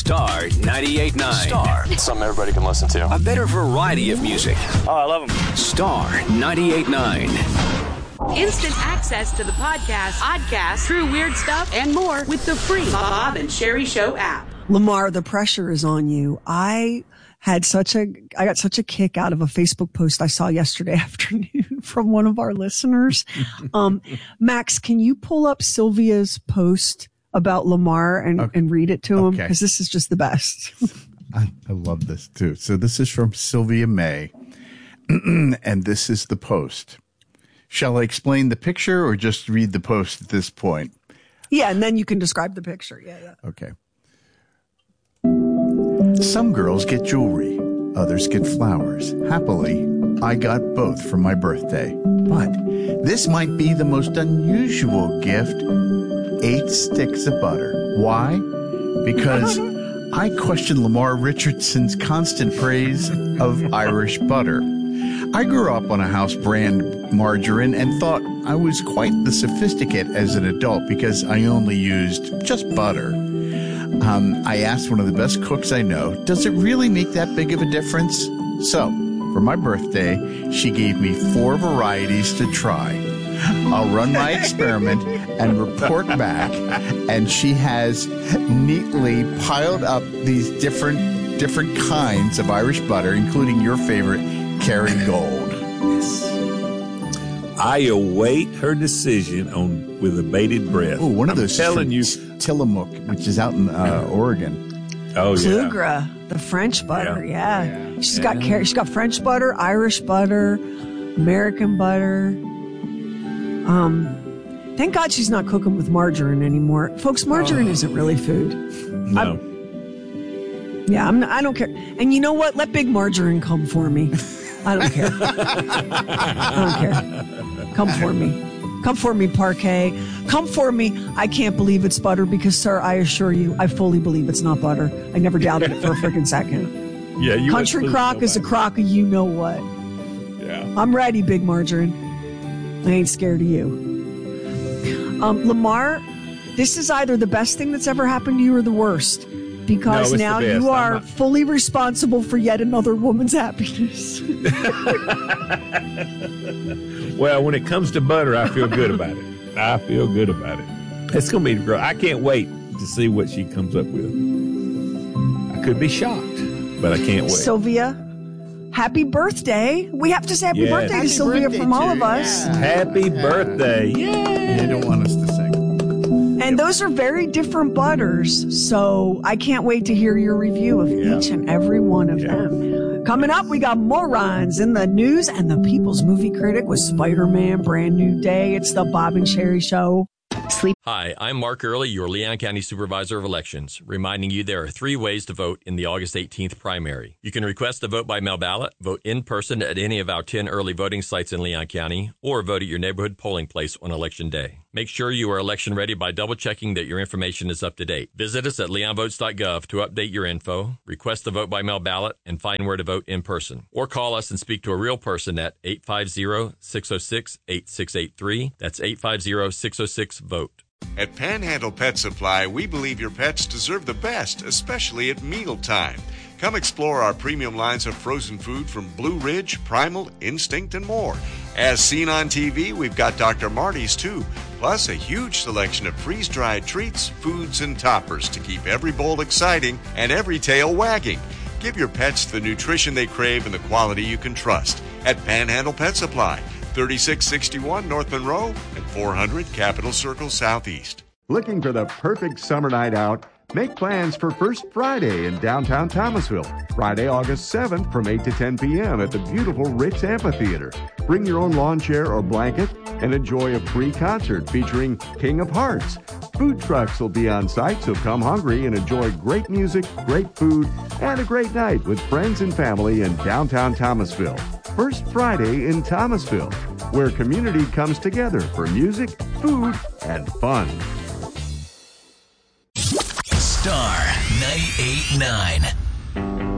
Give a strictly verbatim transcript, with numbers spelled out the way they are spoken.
Star ninety-eight point nine. Star. It's something everybody can listen to. A better variety of music. Oh, I love them. Star ninety-eight point nine. Instant access to the podcast, podcast, true weird stuff, and more with the free Bob and Sherry Show app. Lamar, the pressure is on you. I had such a, I got such a kick out of a Facebook post I saw yesterday afternoon from one of our listeners. Um, Max, can you pull up Sylvia's post about Lamar and, okay. and read it to him? Okay. Because this is just the best. I, I love this too. So this is from Sylvia May, and this is the post. Shall I explain the picture or just read the post at this point? Yeah, and then you can describe the picture. Yeah, yeah. Okay. Some girls get jewelry, others get flowers. Happily, I got both for my birthday. But this might be the most unusual gift. Eight sticks of butter. Why? Because I question Lamar Richardson's constant praise of Irish butter. I grew up on a house brand margarine and thought I was quite the sophisticate as an adult because I only used just butter. Um, I asked one of the best cooks I know, does it really make that big of a difference? So, for my birthday, she gave me four varieties to try. I'll run my experiment and report back, and she has neatly piled up these different different kinds of Irish butter, including your favorite, Kerrygold. Yes. I await her decision on with a bated breath. Oh, one of I'm those telling you, Tillamook, which is out in uh, Oregon. Oh yeah, Plugra, the French butter. Yeah, yeah. yeah. She's yeah. got she's got French butter, Irish butter, American butter. Um, thank God she's not cooking with margarine anymore, folks. Margarine oh. isn't really food. No. I'm, yeah, I'm. I don't care. And you know what? Let Big Margarine come for me. I don't care. I don't care. Come for me. Come for me, Parquet. Come for me. I can't believe it's butter because, sir, I assure you, I fully believe it's not butter. I never doubted it for a freaking second. Yeah, you Country crock is a crock of you know what. Yeah. I'm ready, Big Margarine. I ain't scared of you. Um, Lamar, this is either the best thing that's ever happened to you or the worst. Because no, now you are not... fully responsible for yet another woman's happiness. Well, when it comes to butter, I feel good about it. I feel good about it. It's going to be great. I can't wait to see what she comes up with. I could be shocked, but I can't wait. Sylvia, happy birthday. We have to say happy yes. birthday happy to Sylvia birthday from all you. of us. Yeah. Happy birthday. Yay. They don't want us to sing. And those are very different butters, so I can't wait to hear your review of yeah. each and every one of yeah. them. Coming up, we got morons in the news and the People's Movie Critic with Spider-Man, Brand New Day. It's the Bob and Sherry Show. Sleep. Hi, I'm Mark Early, your Leon County Supervisor of Elections, reminding you there are three ways to vote in the August eighteenth primary. You can request a vote by mail ballot, vote in person at any of our ten early voting sites in Leon County, or vote at your neighborhood polling place on Election Day. Make sure you are election ready by double checking that your information is up to date. Visit us at leon votes dot gov to update your info, request a vote by mail ballot, and find where to vote in person. Or call us and speak to a real person at eight five zero, six zero six, eight six eight three. That's eight five zero, six zero six, vote. At Panhandle Pet Supply, we believe your pets deserve the best, especially at mealtime. Come explore our premium lines of frozen food from Blue Ridge, Primal, Instinct, and more. As seen on T V, we've got Doctor Marty's too, plus a huge selection of freeze-dried treats, foods, and toppers to keep every bowl exciting and every tail wagging. Give your pets the nutrition they crave and the quality you can trust at Panhandle Pet Supply, thirty-six sixty-one North Monroe and four hundred Capitol Circle Southeast. Looking for the perfect summer night out? Make plans for First Friday in downtown Thomasville. Friday, August seventh from eight to ten p.m. at the beautiful Ritz Amphitheater. Bring your own lawn chair or blanket and enjoy a free concert featuring King of Hearts. Food trucks will be on site, so come hungry and enjoy great music, great food, and a great night with friends and family in downtown Thomasville. First Friday in Thomasville, where community comes together for music, food, and fun. Star ninety-eight point nine.